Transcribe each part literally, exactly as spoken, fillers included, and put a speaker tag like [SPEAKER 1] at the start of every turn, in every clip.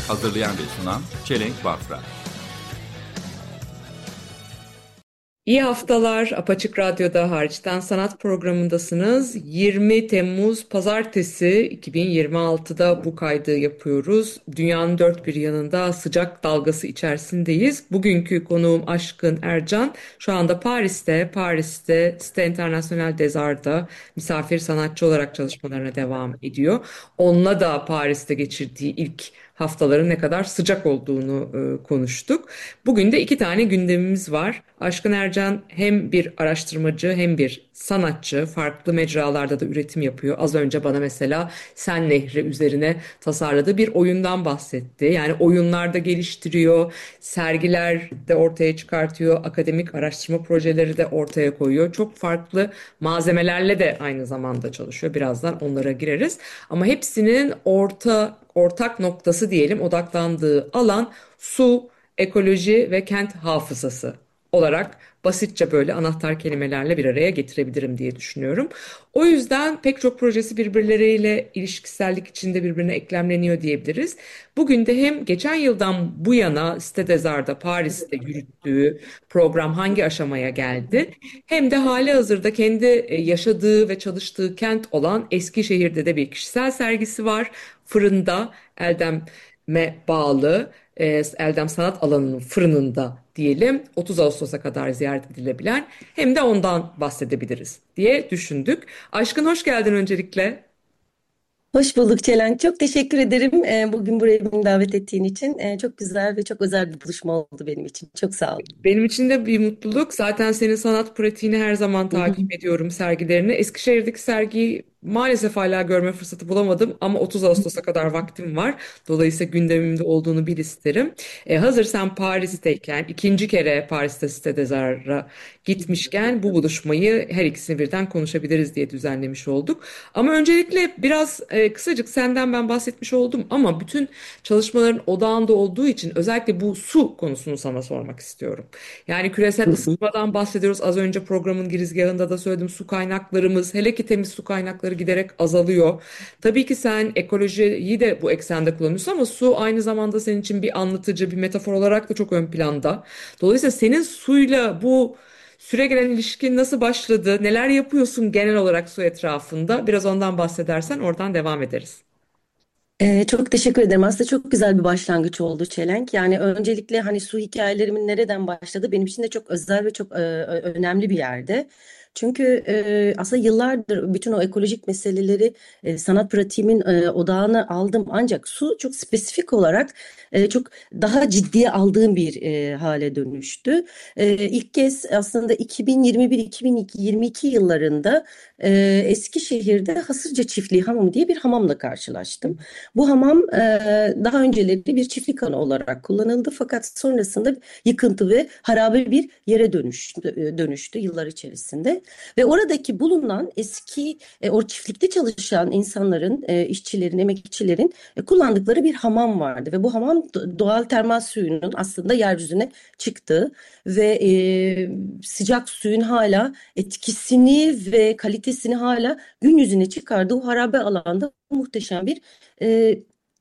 [SPEAKER 1] Hazırlayan ve sunan Çelenk Bafra.
[SPEAKER 2] İyi haftalar. Apaçık Radyo'da Hariçten Sanat programındasınız. yirmi Temmuz Pazartesi iki bin yirmi altıda bu kaydı yapıyoruz. Dünyanın dört bir yanında sıcak dalgası içerisindeyiz. Bugünkü konuğum Aşkın Ercan. Şu anda Paris'te, Paris'te Cité International des Arts'da misafir sanatçı olarak çalışmalarına devam ediyor. Onunla da Paris'te geçirdiği ilk haftaların ne kadar sıcak olduğunu e, konuştuk. Bugün de iki tane gündemimiz var. Aşkın Ercan hem bir araştırmacı hem bir sanatçı. Farklı mecralarda da üretim yapıyor. Az önce bana mesela Sen Nehri üzerine tasarladığı bir oyundan bahsetti. Yani oyunlarda geliştiriyor, sergiler de ortaya çıkartıyor, akademik araştırma projeleri de ortaya koyuyor. Çok farklı malzemelerle de aynı zamanda çalışıyor. Birazdan onlara gireriz. Ama hepsinin orta ortak noktası diyelim, odaklandığı alan su, ekoloji ve kent hafızası olarak basitçe böyle anahtar kelimelerle bir araya getirebilirim diye düşünüyorum. O yüzden pek çok projesi birbirleriyle ilişkisellik içinde birbirine eklemleniyor diyebiliriz. Bugün de hem geçen yıldan bu yana Cité des Arts'da Paris'te yürüttüğü program hangi aşamaya geldi, hem de hali hazırda kendi e, yaşadığı ve çalıştığı kent olan Eskişehir'de de bir kişisel sergisi var. Fırında, Eldem'e bağlı, e, Eldem Sanat Alanı'nın fırınında diyelim, otuz Ağustos'a kadar ziyaret edilebilen, hem de ondan bahsedebiliriz diye düşündük. Aşkın, hoş geldin öncelikle.
[SPEAKER 3] Hoş bulduk Çelen. Çok teşekkür ederim e, bugün buraya beni davet ettiğin için. E, çok güzel ve çok özel bir buluşma oldu benim için. Çok sağ ol.
[SPEAKER 2] Benim için de bir mutluluk. Zaten senin sanat pratiğini her zaman
[SPEAKER 3] Hı hı.
[SPEAKER 2] takip ediyorum, sergilerini. Eskişehir'deki sergiyi maalesef hala görme fırsatı bulamadım ama otuz Ağustos'a kadar vaktim var. Dolayısıyla gündemimde olduğunu bil isterim. E, hazır sen Paris'teyken, ikinci kere Paris'te Cité des Arts'a gitmişken bu buluşmayı her ikisini birden konuşabiliriz diye düzenlemiş olduk. Ama öncelikle biraz e, kısacık senden ben bahsetmiş oldum ama bütün çalışmaların odağında olduğu için özellikle bu su konusunu sana sormak istiyorum. Yani küresel
[SPEAKER 3] Hı hı.
[SPEAKER 2] ısınmadan bahsediyoruz. Az önce programın girizgahında da söyledim. Su kaynaklarımız, hele ki temiz su kaynakları giderek azalıyor. Tabii ki sen ekolojiyi de bu eksende kullanıyorsun ama su aynı zamanda senin için bir anlatıcı, bir metafor olarak da çok ön planda. Dolayısıyla senin suyla bu süregelen ilişkin nasıl başladı? Neler yapıyorsun genel olarak su etrafında? Biraz ondan bahsedersen oradan devam ederiz.
[SPEAKER 3] Ee, çok teşekkür ederim. Aslında çok güzel bir başlangıç oldu Çelenk. Yani öncelikle hani su hikayelerimin nereden başladı benim için de çok özel ve çok e, ö- önemli bir yerde. Çünkü e, aslında yıllardır bütün o ekolojik meseleleri e, sanat pratiğimin e, odağına aldım. Ancak su çok spesifik olarak e, çok daha ciddiye aldığım bir e, hale dönüştü. E, ilk kez aslında iki bin yirmi bir-iki bin yirmi iki yıllarında e, Eskişehir'de Hasırca Çiftliği Hamamı diye bir hamamla karşılaştım. Bu hamam e, daha önceleri bir çiftlik alanı olarak kullanıldı fakat sonrasında yıkıntı ve harabe bir yere dönüştü, e, dönüştü yıllar içerisinde. Ve oradaki bulunan eski e, o çiftlikte çalışan insanların, e, işçilerin, emekçilerin e, kullandıkları bir hamam vardı. Ve bu hamam do- doğal termal suyunun aslında yeryüzüne çıktığı ve e, sıcak suyun hala etkisini ve kalitesini hala gün yüzüne çıkardığı o harabe alanda muhteşem bir e,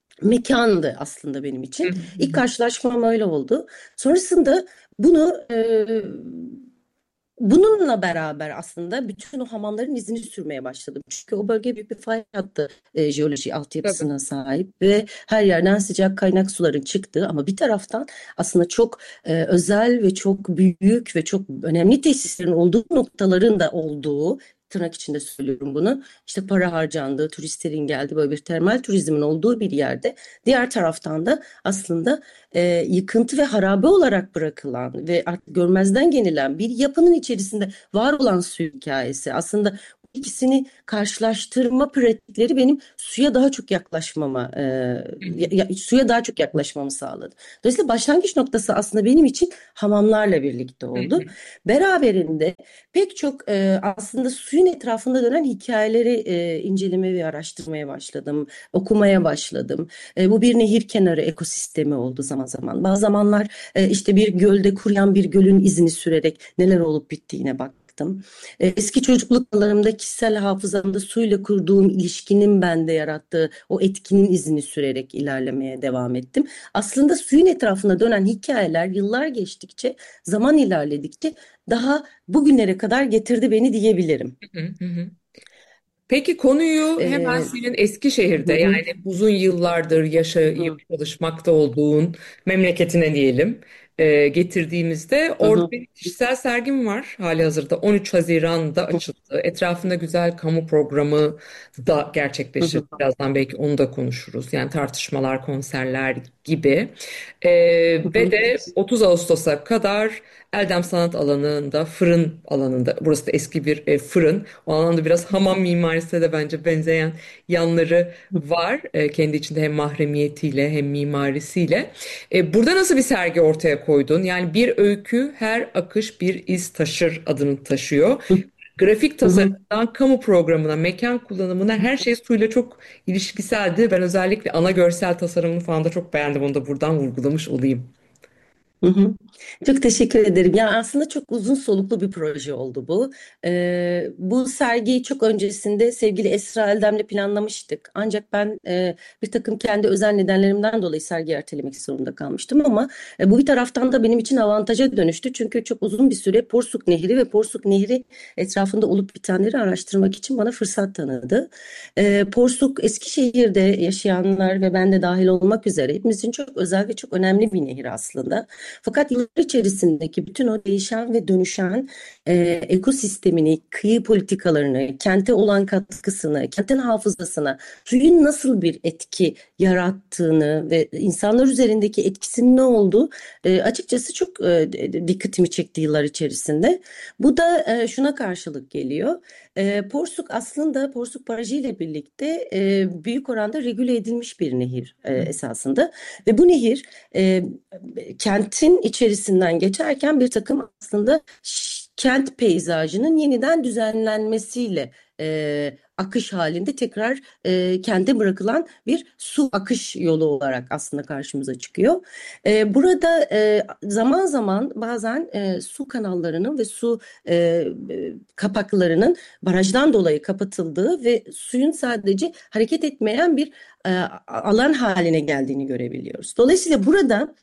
[SPEAKER 3] mekandı aslında benim
[SPEAKER 2] Hı
[SPEAKER 3] için. İlk
[SPEAKER 2] hı.
[SPEAKER 3] karşılaşmam öyle oldu. Sonrasında bunu e, bununla beraber aslında bütün o hamamların izini sürmeye başladım. Çünkü o bölge büyük bir fay hattı e, jeoloji
[SPEAKER 2] Tabii.
[SPEAKER 3] altyapısına sahip ve her yerden sıcak kaynak suların çıktığı ama bir taraftan aslında çok e, özel ve çok büyük ve çok önemli tesislerin olduğu noktaların da olduğu, tırnak içinde söylüyorum bunu. İşte para harcandığı, turistlerin geldiği böyle bir termal turizmin olduğu bir yerde. Diğer taraftan da aslında e, yıkıntı ve harabe olarak bırakılan ve artık görmezden gelilen bir yapının içerisinde var olan su hikayesi. Aslında bu ikisini karşılaştırma pratikleri benim suya daha çok yaklaşmama, e,
[SPEAKER 2] Hı
[SPEAKER 3] ya-
[SPEAKER 2] hı.
[SPEAKER 3] ya- suya daha çok yaklaşmamı sağladı. Dolayısıyla başlangıç noktası aslında benim için hamamlarla birlikte
[SPEAKER 2] Hı
[SPEAKER 3] oldu.
[SPEAKER 2] hı.
[SPEAKER 3] Beraberinde pek çok e, aslında suyun etrafında dönen hikayeleri e, incelemeye ve araştırmaya başladım, okumaya başladım. E, bu bir nehir kenarı ekosistemi oldu zaman zaman. Bazı zamanlar e, işte bir gölde kuruyan bir gölün izini sürerek neler olup bittiğine baktım. baktım. E, eski çocukluk anılarımda kişisel hafızamda suyla kurduğum ilişkinin bende yarattığı o etkinin izini sürerek ilerlemeye devam ettim. Aslında suyun etrafında dönen hikayeler yıllar geçtikçe, zaman ilerledikçe daha bugünlere kadar getirdi beni diyebilirim.
[SPEAKER 2] Hı hı hı. Peki konuyu hemen
[SPEAKER 3] E,
[SPEAKER 2] senin
[SPEAKER 3] hı
[SPEAKER 2] Eskişehir'de
[SPEAKER 3] hı,
[SPEAKER 2] yani uzun yıllardır
[SPEAKER 3] hı
[SPEAKER 2] yaşayıp
[SPEAKER 3] hı,
[SPEAKER 2] çalışmakta olduğun memleketine diyelim e, getirdiğimizde
[SPEAKER 3] hı
[SPEAKER 2] orada
[SPEAKER 3] hı,
[SPEAKER 2] bir kişisel sergim var halihazırda on üç Haziran'da açıldı. Etrafında güzel kamu programı da
[SPEAKER 3] hı
[SPEAKER 2] gerçekleşir.
[SPEAKER 3] hı,
[SPEAKER 2] Birazdan belki onu da konuşuruz. Yani tartışmalar, konserler gibi. E,
[SPEAKER 3] hı
[SPEAKER 2] ve
[SPEAKER 3] hı,
[SPEAKER 2] de otuz Ağustos'a kadar Eldem Sanat alanında, fırın alanında, burası da eski bir e, fırın. O alanda biraz hamam mimarisine de bence benzeyen yanları var. E, kendi içinde hem mahremiyetiyle hem mimarisiyle. E, burada nasıl bir sergi ortaya koydun? Yani bir öykü her akış bir iz taşır adını taşıyor. Grafik
[SPEAKER 3] hı hı.
[SPEAKER 2] tasarımdan kamu programına, mekan kullanımına her şey suyla çok ilişkiseldi. Ben özellikle ana görsel tasarımını falan da çok beğendim. Onu da buradan vurgulamış olayım.
[SPEAKER 3] Hı hı. Çok teşekkür ederim. Ya aslında çok uzun soluklu bir proje oldu bu. Ee, bu sergiyi çok öncesinde sevgili Esra Eldem'le planlamıştık. Ancak ben e, bir takım kendi özel nedenlerimden dolayı sergiyi ertelemek zorunda kalmıştım ama e, bu bir taraftan da benim için avantaja dönüştü. Çünkü çok uzun bir süre Porsuk Nehri ve Porsuk Nehri etrafında olup bitenleri araştırmak için bana fırsat tanıdı. Ee, Porsuk Eskişehir'de yaşayanlar ve ben de dahil olmak üzere hepimiz için çok özel ve çok önemli bir nehir aslında. Fakat yıllar içerisindeki bütün o değişen ve dönüşen e, ekosistemini, kıyı politikalarını, kente olan katkısını, kentin hafızasına, suyun nasıl bir etki yarattığını ve insanlar üzerindeki etkisinin ne olduğu e, açıkçası çok e, dikkatimi çekti yıllar içerisinde. Bu da e, şuna karşılık geliyor. E, Porsuk aslında Porsuk Barajı ile birlikte e, büyük oranda regüle edilmiş bir nehir e, esasında ve bu nehir e, kentin içerisinden geçerken bir takım aslında ş- kent peyzajının yeniden düzenlenmesiyle e, akış halinde tekrar e, kente bırakılan bir su akış yolu olarak aslında karşımıza çıkıyor. E, burada e, zaman zaman bazen e, su kanallarının ve su e, e, kapaklarının barajdan dolayı kapatıldığı ve suyun sadece hareket etmeyen bir e, alan haline geldiğini görebiliyoruz. Dolayısıyla burada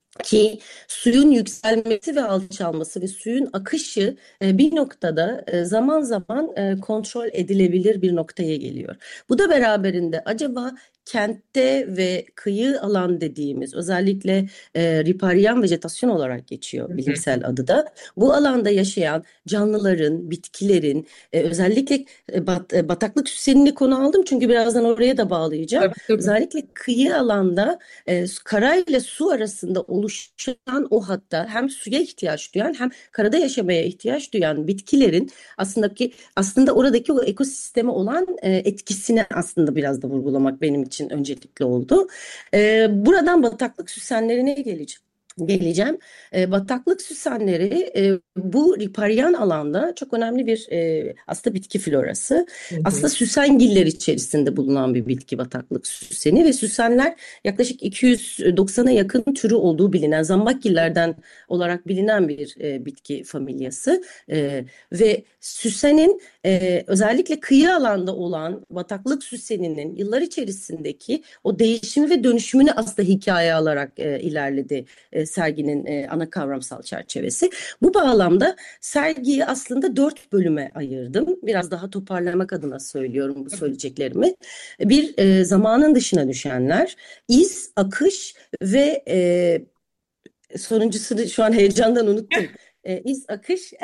[SPEAKER 3] ki suyun yükselmesi ve alçalması ve suyun akışı e, bir noktada e, zaman zaman e, kontrol edilebilir bir noktaya geliyor. Bu da beraberinde acaba kentte ve kıyı alan dediğimiz özellikle e, riparyen vejetasyon olarak geçiyor bilimsel adı da. Bu alanda yaşayan canlıların, bitkilerin e, özellikle e, bat, e, bataklık süsenini konu aldım çünkü birazdan oraya da bağlayacağım.
[SPEAKER 2] Tabii tabii.
[SPEAKER 3] Özellikle kıyı alanda e, karayla su arasında oluşan o hatta hem suya ihtiyaç duyan hem karada yaşamaya ihtiyaç duyan bitkilerin aslında ki aslında oradaki o ekosisteme olan e, etkisini aslında biraz da vurgulamak benim için öncelikli oldu. E, buradan bataklık süsenlerine geleceğim. Geleceğim. E, bataklık süsenleri e, bu riparyen alanda çok önemli bir e, aslında bitki florası.
[SPEAKER 2] Hı hı.
[SPEAKER 3] Aslında süsengiller içerisinde bulunan bir bitki bataklık süseni ve süsenler yaklaşık iki yüz doksana yakın türü olduğu bilinen zambakgillerden olarak bilinen bir e, bitki familyası. E, ve süsenin e, özellikle kıyı alanda olan bataklık süseninin yıllar içerisindeki o değişimi ve dönüşümünü aslında hikaye alarak e, ilerledi e, serginin e, ana kavramsal çerçevesi. Bu bağlamda sergiyi aslında dört bölüme ayırdım. Biraz daha toparlamak adına söylüyorum bu söyleyeceklerimi. Bir e, zamanın dışına düşenler, iz, akış ve e, sonuncusunu şu an heyecandan unuttum. E, iz, akış,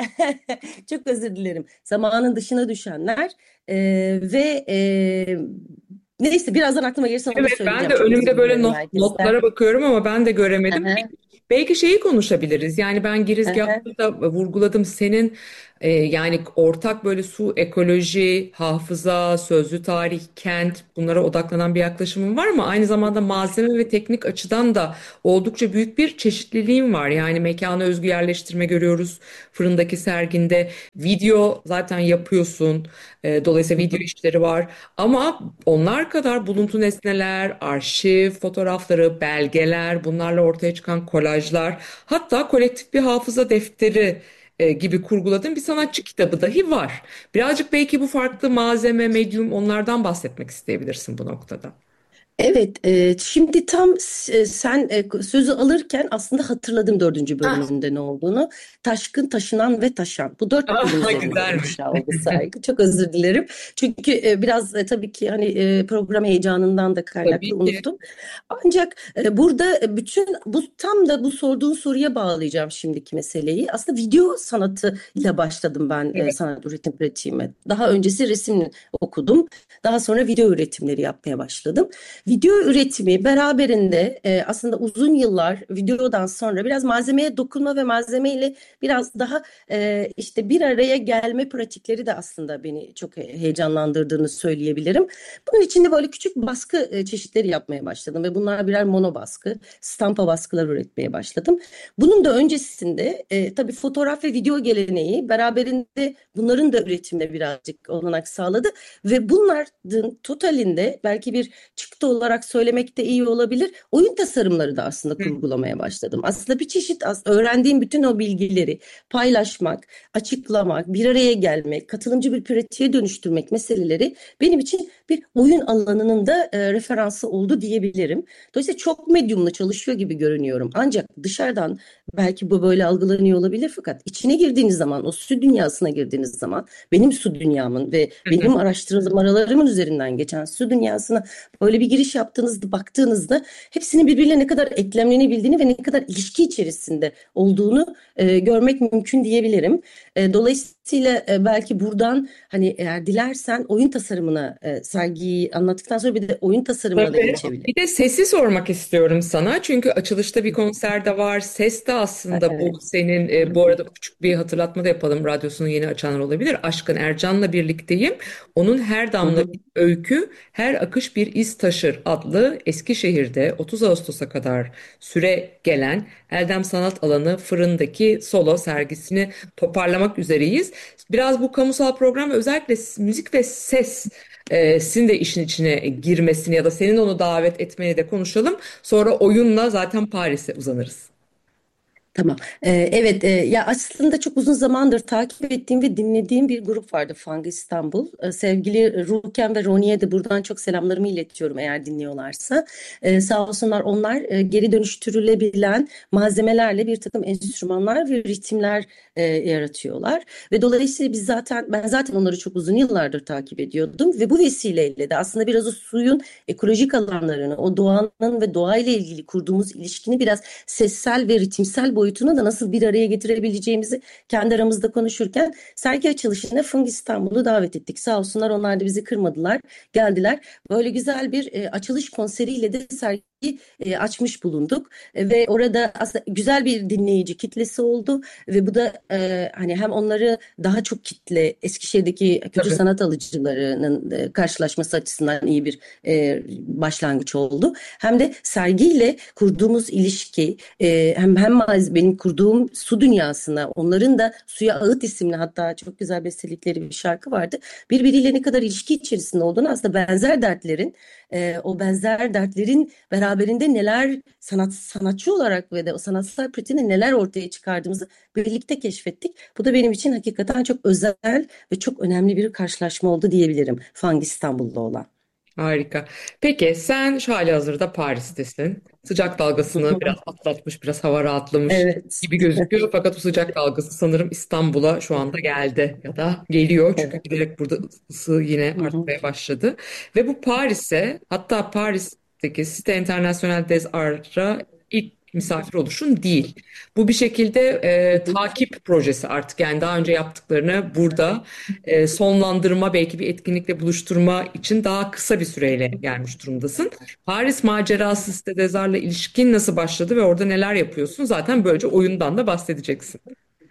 [SPEAKER 3] çok özür dilerim. Zamanın dışına düşenler e, ve e, neyse birazdan aklıma gelirse onu da
[SPEAKER 2] Evet, ben
[SPEAKER 3] söyleyeceğim.
[SPEAKER 2] de
[SPEAKER 3] Çok özür
[SPEAKER 2] önümde böyle
[SPEAKER 3] diliyorum
[SPEAKER 2] not,
[SPEAKER 3] herkesten.
[SPEAKER 2] notlara bakıyorum ama ben de
[SPEAKER 3] Hı
[SPEAKER 2] göremedim.
[SPEAKER 3] hı,
[SPEAKER 2] Belki şeyi konuşabiliriz. Yani ben
[SPEAKER 3] hı hı,
[SPEAKER 2] girizgahta da vurguladım senin e, yani ortak böyle su, ekoloji, hafıza, sözlü tarih, kent bunlara odaklanan bir yaklaşımın var ama aynı zamanda malzeme ve teknik açıdan da oldukça büyük bir çeşitliliğin var. Yani mekana özgü yerleştirme görüyoruz fırındaki serginde. Video zaten yapıyorsun. E, dolayısıyla
[SPEAKER 3] hı
[SPEAKER 2] video
[SPEAKER 3] hı,
[SPEAKER 2] işleri var. Ama onlar kadar buluntu nesneler, arşiv, fotoğrafları, belgeler, bunlarla ortaya çıkan kolajlar, hatta kolektif bir hafıza defteri e, gibi kurguladığın bir sanatçı kitabı dahi var. Birazcık belki bu farklı malzeme, medyum onlardan bahsetmek isteyebilirsin bu noktada.
[SPEAKER 3] Evet, e, şimdi tam e, sen e, sözü alırken aslında hatırladım dördüncü
[SPEAKER 2] Ah,
[SPEAKER 3] bölümünde ne olduğunu. Taşkın, taşınan ve taşan. Bu dört bölüm
[SPEAKER 2] ah,
[SPEAKER 3] üzerinde
[SPEAKER 2] güzelmiş.
[SPEAKER 3] inşa oldu sergi. Çok özür dilerim. Çünkü e, biraz e, tabii ki hani e, program heyecanından da kaynaklı
[SPEAKER 2] Tabii ki.
[SPEAKER 3] unuttum. Ancak e, burada e, bütün bu tam da bu sorduğun soruya bağlayacağım şimdiki meseleyi. Aslında video sanatıyla başladım ben e,
[SPEAKER 2] Evet.
[SPEAKER 3] sanat üretim pratiğime. Daha öncesi resim okudum. Daha sonra video üretimleri yapmaya başladım. Video üretimi beraberinde e, aslında uzun yıllar videodan sonra biraz malzemeye dokunma ve malzemeyle biraz daha e, işte bir araya gelme pratikleri de aslında beni çok heyecanlandırdığını söyleyebilirim. Bunun için de böyle küçük baskı e, çeşitleri yapmaya başladım ve bunlar birer mono baskı, stampa baskılar üretmeye başladım. Bunun da öncesinde e, tabii fotoğraf ve video geleneği beraberinde bunların da üretimine birazcık olanak sağladı ve bunların totalinde belki bir çıktı olarak söylemek de iyi olabilir. Oyun tasarımları da aslında
[SPEAKER 2] Hı.
[SPEAKER 3] kurgulamaya başladım. Aslında bir çeşit öğrendiğim bütün o bilgileri paylaşmak, açıklamak, bir araya gelmek, katılımcı bir pratiğe dönüştürmek meseleleri benim için bir oyun alanının da e, referansı oldu diyebilirim. Dolayısıyla çok medyumla çalışıyor gibi görünüyorum. Ancak dışarıdan belki bu böyle algılanıyor olabilir fakat içine girdiğiniz zaman, o su dünyasına girdiğiniz zaman benim su dünyamın ve
[SPEAKER 2] Hı hı.
[SPEAKER 3] benim araştırmalarımın üzerinden geçen su dünyasına böyle bir giriş yaptığınızda, baktığınızda hepsinin birbirine ne kadar eklemlenebildiğini ve ne kadar ilişki içerisinde olduğunu e, görmek mümkün diyebilirim. E, dolayısıyla e, belki buradan hani eğer dilersen oyun tasarımına e, sergiyi anlattıktan sonra bir de oyun tasarımına da
[SPEAKER 2] Tabii.
[SPEAKER 3] geçebilirim.
[SPEAKER 2] Bir de sesi sormak istiyorum sana. Çünkü açılışta bir konser de var. Ses de aslında bu
[SPEAKER 3] Evet.
[SPEAKER 2] senin, e, bu arada küçük bir hatırlatma da yapalım. Radyosunu yeni açanlar olabilir. Aşkın Ercan'la birlikteyim. Onun Her
[SPEAKER 3] Hı
[SPEAKER 2] Damla
[SPEAKER 3] hı.
[SPEAKER 2] Bir Öykü, Her Akış Bir İz Taşır adlı Eskişehir'de otuz Ağustos'a kadar süre gelen Eldem Sanat Alanı Fırın'daki solo sergisini toparlamak üzereyiz. Biraz bu kamusal program özellikle müzik ve ses e, sizin de işin içine girmesini ya da senin onu davet etmeni de konuşalım. Sonra oyunla zaten Paris'e uzanırız.
[SPEAKER 3] Tamam. Ee, evet, e, ya aslında çok uzun zamandır takip ettiğim ve dinlediğim bir grup vardı, Fang İstanbul. Ee, sevgili Ruken ve Roni'ye de buradan çok selamlarımı iletiyorum eğer dinliyorlarsa. Ee, sağ olsunlar, onlar e, geri dönüştürülebilen malzemelerle bir takım enstrümanlar ve ritimler e, yaratıyorlar. Ve dolayısıyla biz zaten ben zaten onları çok uzun yıllardır takip ediyordum ve bu vesileyle de aslında biraz o suyun ekolojik alanlarını, o doğanın ve doğayla ilgili kurduğumuz ilişkini biraz sessel ve ritimsel boyutunu da nasıl bir araya getirebileceğimizi kendi aramızda konuşurken sergi açılışına Fung İstanbul'u davet ettik. Sağ olsunlar, onlar da bizi kırmadılar, geldiler. Böyle güzel bir e, açılış konseriyle de sergi e, açmış bulunduk. E, ve orada aslında güzel bir dinleyici kitlesi oldu ve bu da e, hani hem onları daha çok kitle, Eskişehir'deki kültür
[SPEAKER 2] Tabii.
[SPEAKER 3] sanat alıcılarının e, karşılaşması açısından iyi bir e, başlangıç oldu. Hem de sergiyle kurduğumuz ilişki, e, hem hem maz- benim kurduğum su dünyasına, onların da Suya Ağıt isimli, hatta çok güzel besteledikleri bir şarkı vardı. Birbiriyle ne kadar ilişki içerisinde olduğunu, aslında benzer dertlerin, e, o benzer dertlerin beraberinde neler sanat sanatçı olarak ve de o sanatsal pratiğinde neler ortaya çıkardığımızı birlikte keşfettik. Bu da benim için hakikaten çok özel ve çok önemli bir karşılaşma oldu diyebilirim, Fang İstanbul'da olan.
[SPEAKER 2] Harika. Peki sen şu hali hazırda Paris'tesin. Sıcak dalgasını biraz atlatmış, biraz hava rahatlamış
[SPEAKER 3] Evet.
[SPEAKER 2] gibi gözüküyor. Fakat o sıcak dalgası sanırım İstanbul'a şu anda geldi ya da geliyor. Çünkü
[SPEAKER 3] Evet.
[SPEAKER 2] giderek burada ısı yine
[SPEAKER 3] Hı hı.
[SPEAKER 2] artmaya başladı. Ve bu Paris'e, hatta Paris'teki Cité Internationale des Arts'a ilk misafir oluşun değil. Bu bir şekilde e, takip projesi artık. Yani daha önce yaptıklarını burada e, sonlandırma, belki bir etkinlikle buluşturma için daha kısa bir süreyle gelmiş durumdasın. Paris macerası Cité des Arts'la ilişkin nasıl başladı ve orada neler yapıyorsun? Zaten böylece oyundan da bahsedeceksin.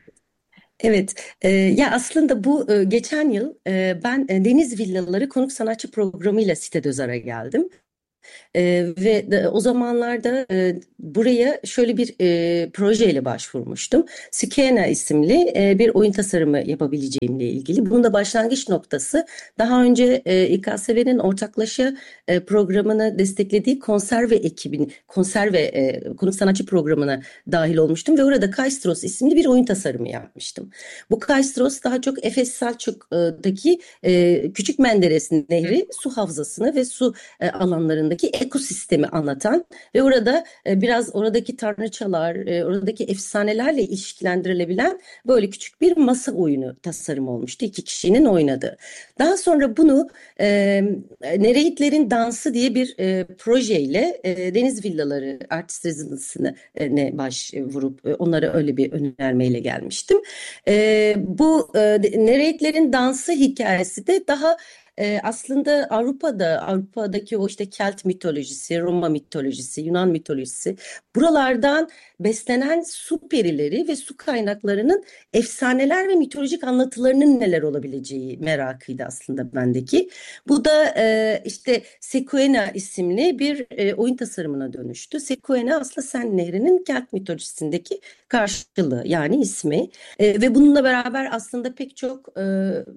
[SPEAKER 3] Evet, e, ya aslında bu e, geçen yıl e, ben e, Deniz Villaları Konuk Sanatçı programıyla Site Dözar'a geldim. E, ve de- o zamanlarda e, buraya şöyle bir e, projeyle başvurmuştum. Sikenna isimli e, bir oyun tasarımı yapabileceğimle ilgili. Bunun da başlangıç noktası daha önce e, İ K S V'nin ortaklaşa e, programını desteklediği konserve ekibin, konserve e, konuk sanatçı programına dahil olmuştum ve orada Kaistros isimli bir oyun tasarımı yapmıştım. Bu Kaistros daha çok Efes Selçuk'taki e, Küçük Menderes Nehri su havzasını ve su e, alanlarındaki ekosistemi anlatan ve orada e, biraz oradaki tanrıçalar, e, oradaki efsanelerle ilişkilendirilebilen böyle küçük bir masa oyunu tasarım olmuştu. İki kişinin oynadığı. Daha sonra bunu e, Nereidlerin Dansı diye bir e, projeyle e, Deniz Villaları Artist Residence'ını e, ne başvurup e, onlara öyle bir önermeyle gelmiştim. E, bu e, Nereidlerin Dansı hikayesi de daha e, aslında Avrupa'da, Avrupa'daki o işte Kelt mitolojisi, Roma mitolojisi, Yunan mitolojisi, buralardan beslenen su perileri ve su kaynaklarının efsaneler ve mitolojik anlatılarının neler olabileceği merakıydı aslında bendeki. Bu da e, işte Sequena isimli bir e, oyun tasarımına dönüştü. Sequena aslında Sen Nehri'nin Kelt mitolojisindeki karşılığı yani ismi. E, ve bununla beraber aslında pek çok e,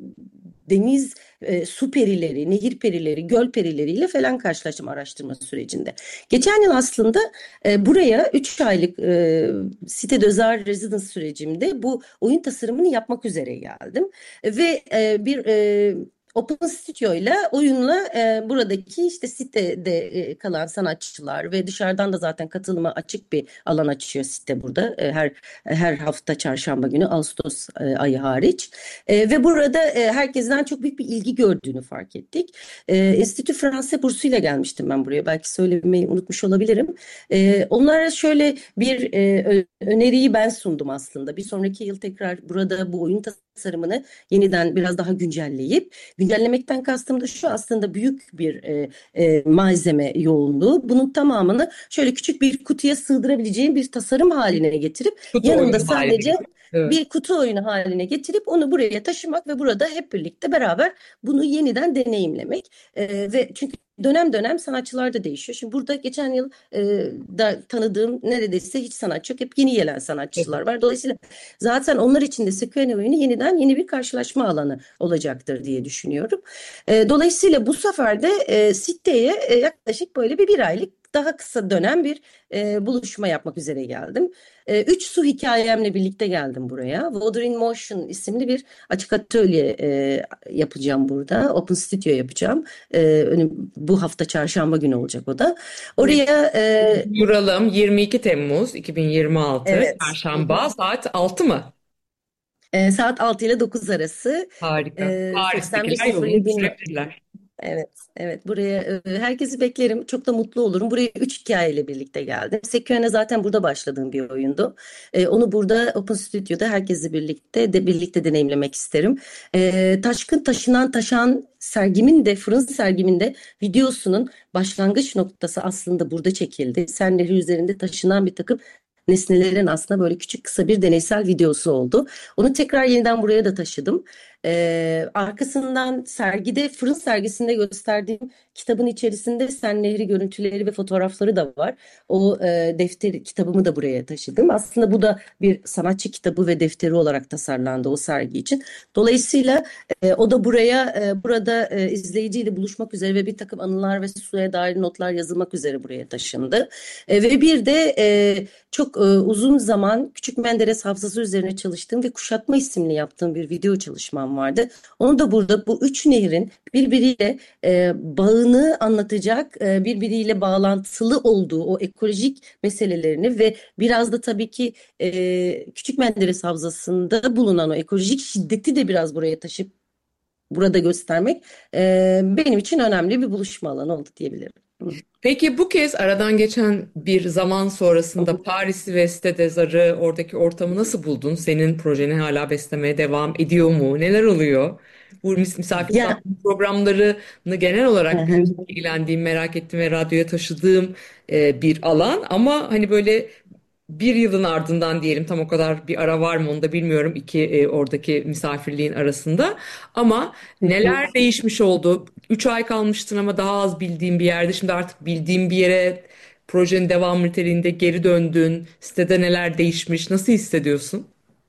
[SPEAKER 3] deniz e, su perileri, nehir perileri, göl perileriyle falan karşılaştım araştırma sürecinde. Geçen yıl aslında e, buraya üç aylık e, Cité des Arts Residence sürecimde bu oyun tasarımını yapmak üzere geldim. Ve e, bir e, Open Studio ile oyunla e, buradaki işte sitede e, kalan sanatçılar ve dışarıdan da zaten katılıma açık bir alan açıyor site burada. E, her her hafta çarşamba günü Ağustos e, ayı hariç. E, ve burada e, herkesten çok büyük bir ilgi gördüğünü fark ettik. E, Enstitü Fransız bursuyla gelmiştim ben buraya. Belki söylemeyi unutmuş olabilirim. E, onlara şöyle bir e, öneriyi ben sundum aslında. Bir sonraki yıl tekrar burada bu oyun tasarımını yeniden biraz daha güncelleyip, güncellemekten kastım da şu aslında büyük bir e, e, malzeme yoğunluğu. Bunun tamamını şöyle küçük bir kutuya sığdırabileceğim bir tasarım haline getirip
[SPEAKER 2] Kutu
[SPEAKER 3] yanımda
[SPEAKER 2] oyunu haline
[SPEAKER 3] sadece
[SPEAKER 2] getirdim. Evet.
[SPEAKER 3] bir kutu oyunu haline getirip onu buraya taşımak ve burada hep birlikte beraber bunu yeniden deneyimlemek. E, ve çünkü dönem dönem sanatçılar da değişiyor. Şimdi burada geçen yıl e, da tanıdığım neredeyse hiç sanatçı yok. Hep yeni gelen sanatçılar var. Dolayısıyla zaten onlar için de Sequoia oyunu yeniden yeni bir karşılaşma alanı olacaktır diye düşünüyorum. E, dolayısıyla bu sefer de e, siteye e, yaklaşık böyle bir bir aylık daha kısa dönem bir e, buluşma yapmak üzere geldim. E, üç su hikayemle birlikte geldim buraya. Water in Motion isimli bir açık atölye e, yapacağım burada. Open Studio yapacağım. E, önüm, bu hafta çarşamba günü olacak o da. Oraya e,
[SPEAKER 2] Duyuralım, yirmi iki Temmuz iki bin yirmi altı
[SPEAKER 3] evet.
[SPEAKER 2] Çarşamba saat altı mı?
[SPEAKER 3] E, saat altı ile dokuz arası
[SPEAKER 2] Harika.
[SPEAKER 3] e,
[SPEAKER 2] Paris'tekiler yolunu
[SPEAKER 3] seksen bir sıfır yedi.
[SPEAKER 2] düşürebilirler.
[SPEAKER 3] Evet, evet. Buraya e, herkesi beklerim. Çok da mutlu olurum. Buraya üç hikayeyle birlikte geldim. Sequoia zaten burada başladığım bir oyundu. E, onu burada Open Studio'da herkesle birlikte de birlikte deneyimlemek isterim. E, Taşkın Taşınan Taşan sergimin de Fırın sergimin de videosunun başlangıç noktası aslında burada çekildi. Sen Nehri üzerinde taşınan bir takım nesnelerin aslında böyle küçük kısa bir deneysel videosu oldu. Onu tekrar yeniden buraya da taşıdım. Ee, arkasından sergide, fırın sergisinde gösterdiğim kitabın içerisinde Sen Nehri görüntüleri ve fotoğrafları da var. O e, defteri, kitabımı da buraya taşıdım. Aslında bu da bir sanatçı kitabı ve defteri olarak tasarlandı o sergi için. Dolayısıyla e, o da buraya, e, burada e, izleyiciyle buluşmak üzere ve bir takım anılar ve suya dair notlar yazılmak üzere buraya taşındı. E, ve bir de e, çok e, uzun zaman Küçük Menderes Havzası üzerine çalıştığım ve Kuşatma isimli yaptığım bir video çalışmam vardı. Onu da burada bu üç nehrin birbiriyle e, bağını anlatacak, e, birbiriyle bağlantılı olduğu o ekolojik meselelerini ve biraz da tabii ki e, Küçük Menderes Havzası'nda bulunan o ekolojik şiddeti de biraz buraya taşıp burada göstermek e, benim için önemli bir buluşma alanı oldu diyebilirim.
[SPEAKER 2] Peki bu kez aradan geçen bir zaman sonrasında Paris'i ve Cité des Arts'ı, oradaki ortamı nasıl buldun? Senin projeni hala beslemeye devam ediyor mu? Neler oluyor? Bu mis misafir
[SPEAKER 3] Ya,
[SPEAKER 2] programlarını genel
[SPEAKER 3] hı
[SPEAKER 2] olarak
[SPEAKER 3] hı.
[SPEAKER 2] ilgilendiğim, merak ettiğim ve radyoya taşıdığım e, bir alan. Ama hani böyle bir yılın ardından diyelim, tam o kadar bir ara var mı onu da bilmiyorum iki e, oradaki misafirliğin arasında. Ama neler değişmiş oldu? Üç ay kalmıştın ama daha az bildiğim bir yerde. Şimdi artık bildiğim bir yere, projenin devam niteliğinde geri döndün. Sitede neler değişmiş? Nasıl hissediyorsun?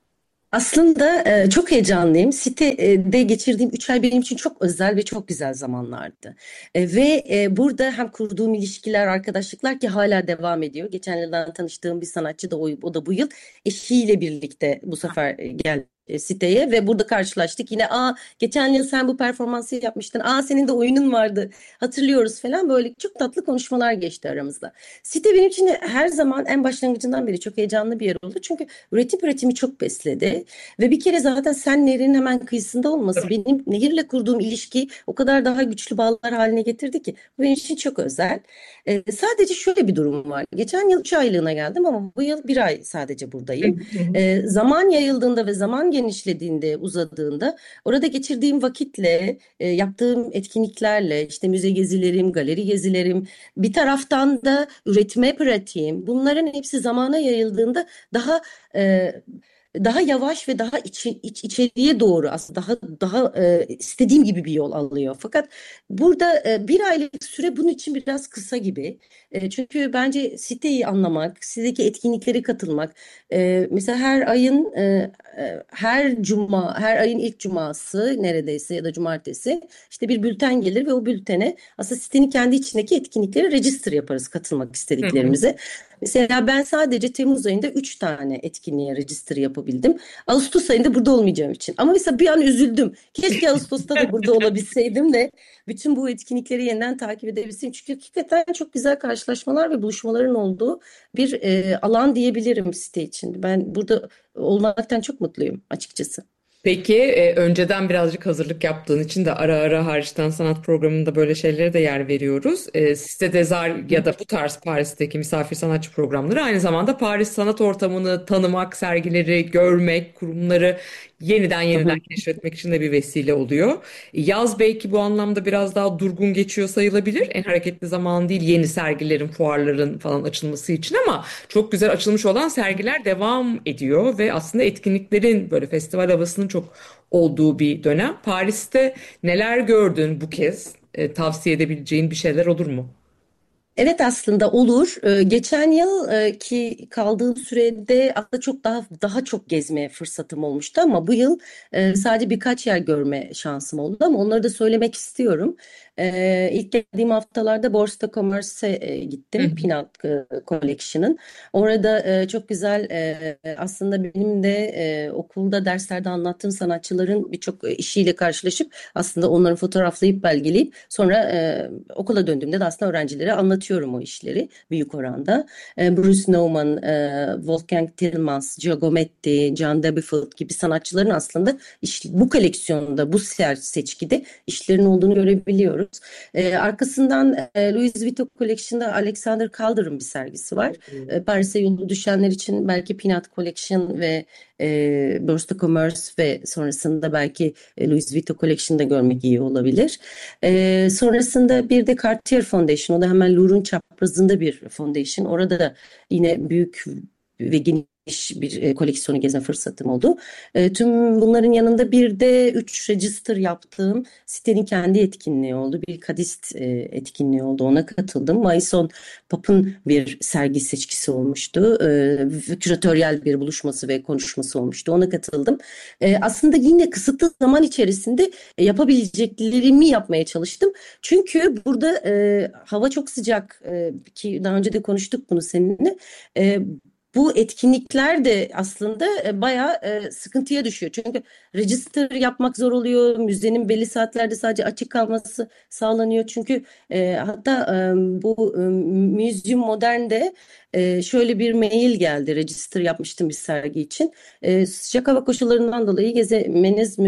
[SPEAKER 3] Aslında e, çok heyecanlıyım. Sitede geçirdiğim üç ay benim için çok özel ve çok güzel zamanlardı. E, ve e, burada hem kurduğum ilişkiler, arkadaşlıklar ki hala devam ediyor. Geçen yıldan tanıştığım bir sanatçı da o, o da bu yıl eşiyle birlikte bu sefer e, geldi e, siteye ve burada karşılaştık. Yine aa geçen yıl sen bu performansı yapmıştın. Aa senin de oyunun vardı. Hatırlıyoruz falan, böyle çok tatlı konuşmalar geçti aramızda. Site benim için her zaman en başlangıcından beri çok heyecanlı bir yer oldu. Çünkü üretim üretimi çok besledi. Ve bir kere zaten sen nehrin hemen kıyısında olması benim nehirle kurduğum ilişki o kadar daha güçlü bağlar haline getirdi ki bu benim için çok özel. Ee, sadece şöyle bir durum var. Geçen yıl üç aylığına geldim ama bu yıl bir ay sadece buradayım. Ee, zaman yayıldığında ve zaman genişlediğinde, uzadığında orada geçirdiğim vakitle, e, yaptığım etkinliklerle, işte müze gezilerim, galeri gezilerim, bir taraftan da üretme pratiğim, bunların hepsi zamana yayıldığında daha e, daha yavaş ve daha içi, iç, içeriye doğru, aslında daha daha e, istediğim gibi bir yol alıyor. Fakat burada e, bir aylık süre bunun için biraz kısa gibi. E, çünkü bence siteyi anlamak, sitedeki etkinliklere katılmak, e, mesela her ayın e, e, her cuma, her ayın ilk cuması neredeyse ya da cumartesi işte bir bülten gelir ve o bültene aslında sitenin kendi içindeki etkinlikleri register yaparız katılmak istediklerimize. Mesela ben sadece Temmuz ayında üç tane etkinliğe register yapabildim. Ağustos ayında burada olmayacağım için. Ama mesela bir an üzüldüm. Keşke Ağustos'ta da burada olabilseydim de bütün bu etkinlikleri yeniden takip edebilseydim. Çünkü hakikaten çok güzel karşılaşmalar ve buluşmaların olduğu bir e, alan diyebilirim site için. Ben burada olmaktan çok mutluyum açıkçası.
[SPEAKER 2] Peki e, önceden birazcık hazırlık yaptığın için de ara ara hariçten sanat programında böyle şeylere de yer veriyoruz. E, Site Zar ya da bu tarz Paris'teki misafir sanatçı programları aynı zamanda Paris sanat ortamını tanımak, sergileri görmek, kurumları yeniden
[SPEAKER 3] Hı
[SPEAKER 2] yeniden
[SPEAKER 3] hı.
[SPEAKER 2] keşfetmek için de bir vesile oluyor. Yaz belki bu anlamda biraz daha durgun geçiyor sayılabilir. En hareketli zaman değil yeni sergilerin, fuarların falan açılması için, ama çok güzel açılmış olan sergiler devam ediyor ve aslında etkinliklerin böyle festival havasının çok olduğu bir dönem. Paris'te neler gördün bu kez? E, tavsiye edebileceğin bir şeyler olur mu?
[SPEAKER 3] Evet, aslında olur. Ee, geçen yıl e, ki kaldığım sürede aslında çok daha daha çok gezme fırsatım olmuştu ama bu yıl e, sadece birkaç yer görme şansım oldu ama onları da söylemek istiyorum. Ee, ilk geldiğim haftalarda Bourse de Commerce'e e,
[SPEAKER 2] Hı
[SPEAKER 3] gittim. Pinat e, Collection'ın. Orada e, çok güzel, e, aslında benim de e, okulda derslerde anlattığım sanatçıların birçok e, işiyle karşılaşıp aslında onları fotoğraflayıp belgeleyip sonra e, okula döndüğümde de aslında öğrencilere anlatıyorum o işleri büyük oranda. E, Bruce Nauman, e, Wolfgang Tillmans, Giacometti, John Debefield gibi sanatçıların aslında iş, bu koleksiyonda, bu ser seçkide işlerin olduğunu görebiliyoruz. E, arkasından e, Louis Vuitton Collection'da Alexander Calder'ın bir sergisi var. E, Paris'e yolu düşenler için belki Pinat Collection ve e, Bourse de Commerce ve sonrasında belki e, Louis Vuitton Collection'da görmek iyi olabilir. E, sonrasında bir de Cartier Foundation, o da hemen Louvre'un çaprazında bir foundation. Orada da yine büyük ve geniş bir e, koleksiyonu gezme fırsatım oldu. E, tüm bunların yanında bir de üç register yaptığım sitenin kendi etkinliği oldu. Bir Kadist e, etkinliği oldu. Ona katıldım. Maison Pap'ın bir sergi seçkisi olmuştu. E, küratöryel bir buluşması ve konuşması olmuştu. Ona katıldım. E, aslında yine kısıtlı zaman içerisinde e, yapabileceklerimi yapmaya çalıştım. Çünkü burada e, hava çok sıcak, e, ki daha önce de konuştuk bunu seninle. E, Bu etkinlikler de aslında e, bayağı e, sıkıntıya düşüyor. Çünkü register yapmak zor oluyor. Müzenin belli saatlerde sadece açık kalması sağlanıyor. Çünkü e, hatta e, bu e, Museum Modern'de e, şöyle bir mail geldi. Register yapmıştım bir sergi için. E, sıcak hava koşullarından dolayı gezemeniz mümkün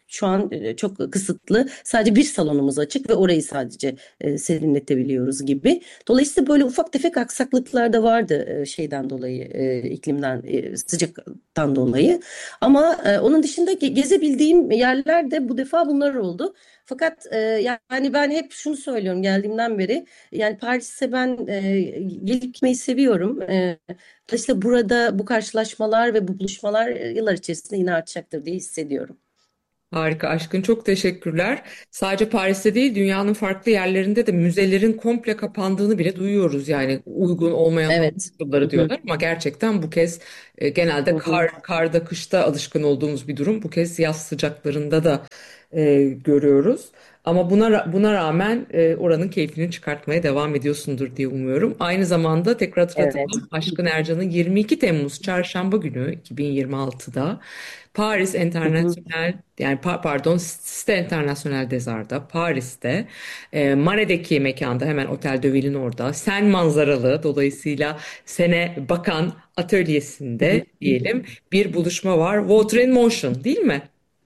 [SPEAKER 3] şu an e, çok kısıtlı. Sadece bir salonumuz açık ve orayı sadece e, serinletebiliyoruz gibi. Dolayısıyla böyle ufak tefek aksaklıklar da vardı e, şeyden dolayı, e, iklimden, e, sıcaktan dolayı. Ama e, onun dışında ge- gezebildiğim yerler de bu defa bunlar oldu. Fakat e, yani ben hep şunu söylüyorum geldiğimden beri. Yani Paris'e ben e, gelip gitmeyi seviyorum. E, dolayısıyla burada bu karşılaşmalar ve bu buluşmalar e, yıllar içerisinde yine artacaktır diye hissediyorum.
[SPEAKER 2] Harika Aşkın, çok teşekkürler. Sadece Paris'te değil, dünyanın farklı yerlerinde de müzelerin komple kapandığını bile duyuyoruz. Yani uygun olmayan hava
[SPEAKER 3] Evet.
[SPEAKER 2] koşulları
[SPEAKER 3] Hı hı,
[SPEAKER 2] diyorlar ama gerçekten bu kez e,
[SPEAKER 3] hı
[SPEAKER 2] genelde
[SPEAKER 3] hı.
[SPEAKER 2] kar, karda, kışta alışkın olduğumuz bir durum. Bu kez yaz sıcaklarında da e, görüyoruz. Ama buna ra- buna rağmen e, oranın keyfini çıkartmaya devam ediyorsundur diye umuyorum. Aynı zamanda tekrar
[SPEAKER 3] Evet.
[SPEAKER 2] hatırlatalım. Aşkın Ercan'ın yirmi iki Temmuz Çarşamba günü iki bin yirmi altıda Paris
[SPEAKER 3] Hı hı.
[SPEAKER 2] International, yani pa- pardon, Cité International des Arts'da Paris'te, e, Mares'deki mekanda, hemen Otel de Ville'in orada, Sen manzaralı, dolayısıyla Sene Bakan
[SPEAKER 3] Hı hı.
[SPEAKER 2] atölyesinde diyelim, bir buluşma var. Water in Motion, değil mi?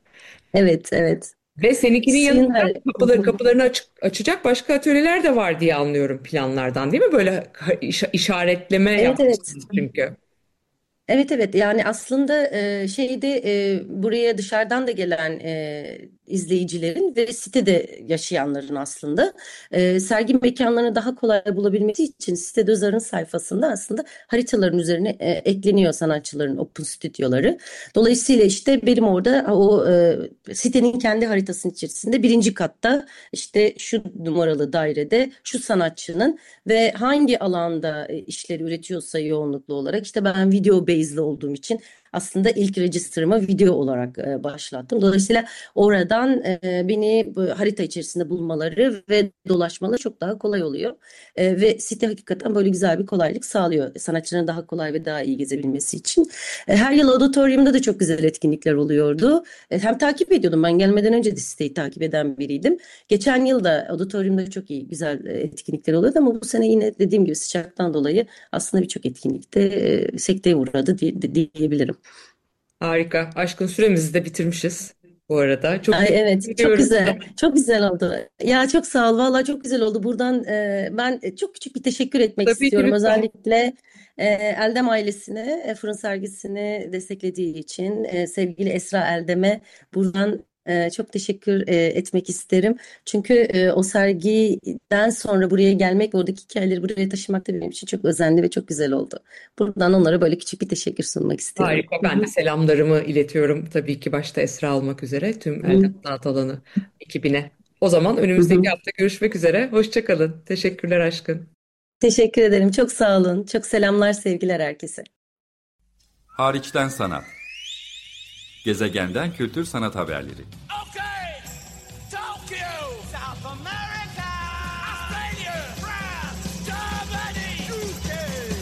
[SPEAKER 3] Evet, evet.
[SPEAKER 2] Ve seninkinin
[SPEAKER 3] Suyun
[SPEAKER 2] yanında
[SPEAKER 3] her... Hı
[SPEAKER 2] kapıları,
[SPEAKER 3] hı.
[SPEAKER 2] kapılarını açık, açacak başka atölyeler de var diye anlıyorum planlardan, değil mi? Böyle iş- işaretleme
[SPEAKER 3] Evet, evet.
[SPEAKER 2] yapmışsınız çünkü.
[SPEAKER 3] Evet, evet, yani aslında e, şeyde e, buraya dışarıdan da gelen e, izleyicilerin ve sitede yaşayanların aslında e, sergi mekanlarını daha kolay bulabilmesi için Site Dözar'ın sayfasında aslında haritaların üzerine e, ekleniyor sanatçıların open stüdyoları. Dolayısıyla işte benim orada o e, sitenin kendi haritasının içerisinde birinci katta işte şu numaralı dairede şu sanatçının ve hangi alanda e, işleri üretiyorsa yoğunluklu olarak işte ben video based'li olduğum için aslında ilk register'ımı video olarak e, başlattım. Dolayısıyla oradan e, beni bu harita içerisinde bulmaları ve dolaşmaları çok daha kolay oluyor. E, ve site hakikaten böyle güzel bir kolaylık sağlıyor sanatçının daha kolay ve daha iyi gezebilmesi için. E, her yıl auditoriumda da çok güzel etkinlikler oluyordu. E, hem takip ediyordum, ben gelmeden önce de siteyi takip eden biriydim. Geçen yıl da auditoriumda çok iyi, güzel e, etkinlikler oluyordu ama bu sene yine dediğim gibi sıcaktan dolayı aslında birçok etkinlikte e, sekteye uğradı diye, de- diyebilirim.
[SPEAKER 2] Harika. Aşkın, süremizi de bitirmişiz bu arada. Çok
[SPEAKER 3] Ay, evet,
[SPEAKER 2] teşekkür
[SPEAKER 3] çok
[SPEAKER 2] ediyorum.
[SPEAKER 3] güzel, çok güzel oldu. Ya çok sağ ol, vallahi çok güzel oldu. Buradan e, ben çok küçük bir teşekkür etmek
[SPEAKER 2] Tabii ki,
[SPEAKER 3] istiyorum.
[SPEAKER 2] lütfen.
[SPEAKER 3] Özellikle e, Eldem ailesine, e, fırın sergisini desteklediği için e, sevgili Esra Eldem'e buradan e, çok teşekkür e, etmek isterim. Çünkü e, o sergiden sonra buraya gelmek ve oradaki hikayeleri buraya taşımak da benim için çok özenli ve çok güzel oldu. Buradan onlara böyle küçük bir teşekkür sunmak istiyorum.
[SPEAKER 2] Harika. Ben de selamlarımı iletiyorum. Tabii ki başta Esra olmak üzere tüm
[SPEAKER 3] Hı
[SPEAKER 2] Elden
[SPEAKER 3] hı.
[SPEAKER 2] Sanat Alanı ekibine. O zaman
[SPEAKER 3] Hı
[SPEAKER 2] önümüzdeki
[SPEAKER 3] hı.
[SPEAKER 2] hafta görüşmek üzere. Hoşça kalın. Teşekkürler Aşkın.
[SPEAKER 3] Teşekkür ederim. Çok sağ olun. Çok selamlar, sevgiler herkese.
[SPEAKER 1] Hariçten Sanat. Gezegenden Kültür Sanat Haberleri.